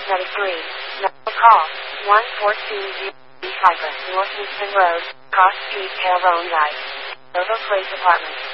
that is free. Now call 1420 Cypress, North Houston Road, Cross Street, Pale Rome Guide. Novo Place Apartments.